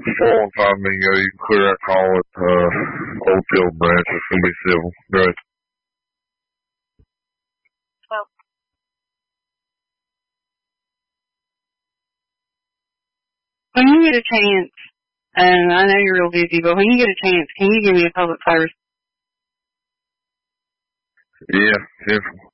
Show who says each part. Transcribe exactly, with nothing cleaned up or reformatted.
Speaker 1: four and five minutes ago, you can clear that call at uh, Old Field Branch. It's going to be civil. Right.
Speaker 2: Well, when you get a chance, and I know you're real busy, but when you get a chance, can you give me a public service?
Speaker 1: Yeah, definitely.